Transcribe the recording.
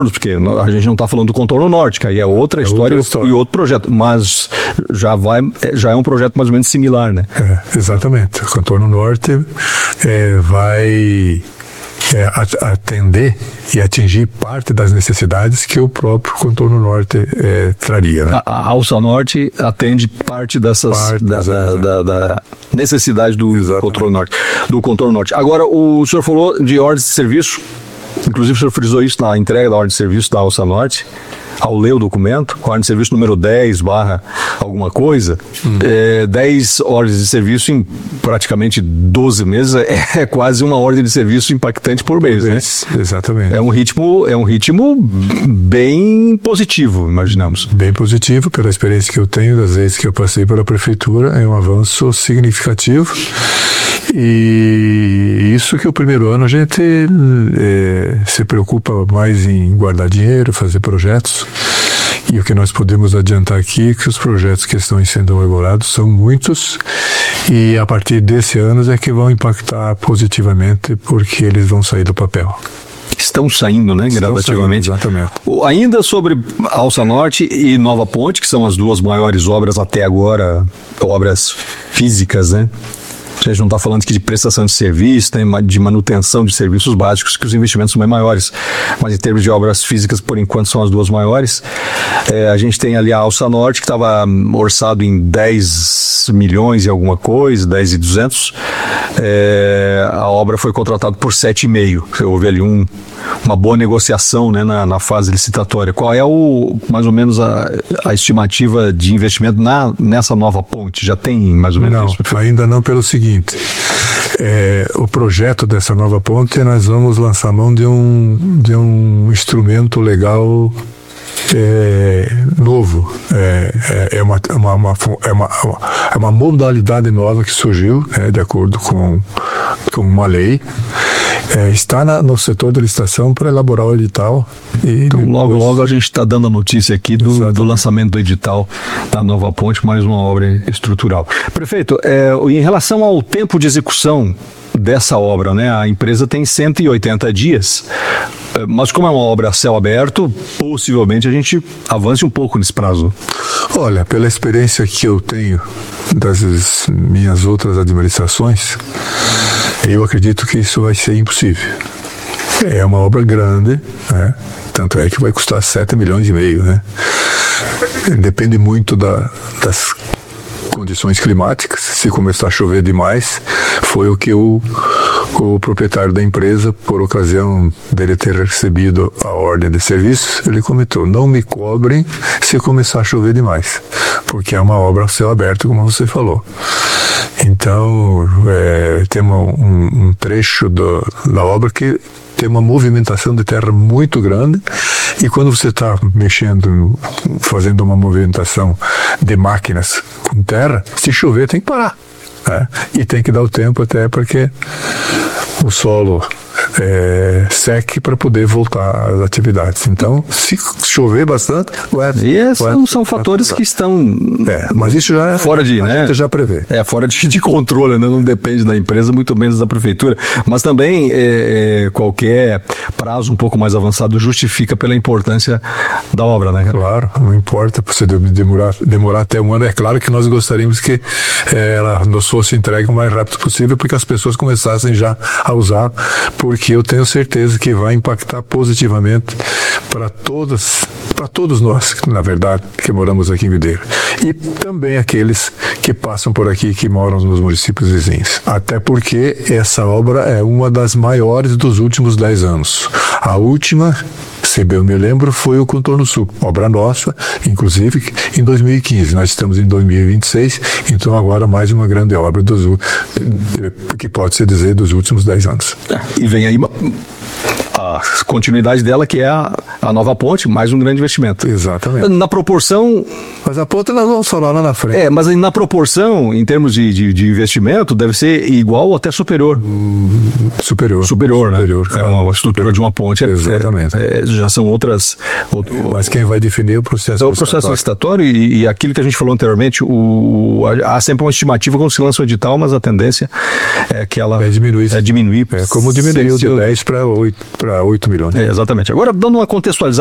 porque a gente não está falando do contorno norte, que aí é outra história e outro projeto, mas já é um projeto mais ou menos similar, né? Exatamente. O contorno norte vai atender e atingir parte das necessidades que o próprio contorno norte traria, né? A alça norte atende parte da necessidade do contorno norte. Agora, o senhor falou de ordens de serviço, inclusive o senhor frisou isso na entrega da ordem de serviço da alça norte. Ao ler o documento, a ordem de serviço número 10 / alguma coisa, 10 ordens de serviço em praticamente 12 meses, é quase uma ordem de serviço impactante por mês, né? Exatamente. É um ritmo bem positivo, imaginamos. Bem positivo, pela experiência que eu tenho, das vezes que eu passei pela prefeitura, é um avanço significativo. E isso que o primeiro ano a gente se preocupa mais em guardar dinheiro, fazer projetos. E o que nós podemos adiantar aqui é que os projetos que estão sendo elaborados são muitos, e a partir desse ano é que vão impactar positivamente, porque eles vão sair do papel. Estão saindo, né, gradativamente. Exatamente. Ainda sobre Alça Norte e Nova Ponte, que são as duas maiores obras até agora, obras físicas, né? A gente não está falando aqui de prestação de serviço, né, de manutenção de serviços básicos, que os investimentos são bem maiores. Mas em termos de obras físicas, por enquanto, são as duas maiores. A gente tem ali a Alça Norte, que estava orçado em 10 milhões e alguma coisa, 10.200. A obra foi contratada por 7,5. Houve ali uma boa negociação, né, na fase licitatória. Qual é mais ou menos a estimativa de investimento nessa nova ponte? Já tem mais ou menos isso? Não, ainda não, pelo seguinte. O projeto dessa nova ponte, nós vamos lançar mão de um instrumento legal novo. É uma modalidade nova que surgiu, de acordo com uma lei. Está no setor de licitação para elaborar o edital. Então, logo a gente está dando a notícia aqui do lançamento do edital da nova ponte, mais uma obra estrutural. Prefeito, em relação ao tempo de execução dessa obra, né, a empresa tem 180 dias, mas como é uma obra a céu aberto, possivelmente a gente avance um pouco nesse prazo. Olha, pela experiência que eu tenho das minhas outras administrações, eu acredito que isso vai ser impossível. É uma obra grande, né? Tanto é que vai custar 7,5 milhões, né? Depende muito das condições climáticas. Se começar a chover demais, foi o que o proprietário da empresa, por ocasião dele ter recebido a ordem de serviço, ele comentou: não me cobrem se começar a chover demais, porque é uma obra a céu aberto, como você falou. Então, tem um trecho da obra que tem uma movimentação de terra muito grande, e quando você está fazendo uma movimentação de máquinas com terra, se chover tem que parar, né? E tem que dar o tempo até porque o solo seque para poder voltar às atividades. Então, se chover bastante, são fatores que estão mas isso já fora de, né? A gente já prevê. Fora de controle, né? Não depende da empresa, muito menos da prefeitura. Mas também qualquer prazo um pouco mais avançado justifica pela importância da obra, né? Claro, não importa você demorar até um ano. É claro que nós gostaríamos que ela nos fosse entregue o mais rápido possível, porque as pessoas começassem já a usar, porque eu tenho certeza que vai impactar positivamente para todos nós, na verdade, que moramos aqui em Videira, e também aqueles que passam por aqui, que moram nos municípios vizinhos. Até porque essa obra é uma das maiores dos últimos 10 anos. A última, se bem eu me lembro, foi o Contorno Sul, obra nossa, inclusive em 2015. Nós estamos em 2026, então agora mais uma grande obra que pode-se dizer dos últimos 10 anos. E vem aí a continuidade dela, que é a nova ponte, mais um grande investimento. Exatamente. Na proporção... Mas a ponte nós vamos falar lá na frente. Mas na proporção, em termos de investimento, deve ser igual ou até superior. Superior, né? Claro. É uma estrutura de uma ponte. Exatamente. Já são outras... Mas quem vai definir é o processo licitatório. O processo licitatório e aquilo que a gente falou anteriormente, há sempre uma estimativa quando se lança o edital, mas a tendência é que ela... diminuir. Diminuir. Como diminuiu de 10 para 8 milhões. Exatamente. Agora, dando uma contextualização contextualizar